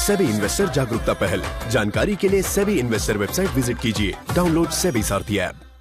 SEBI investor जागरूकता पहल। जानकारी के लिए सेबी इन्वेस्टर वेबसाइट विजिट कीजिए। डाउनलोड सेबी सारथी ऐप।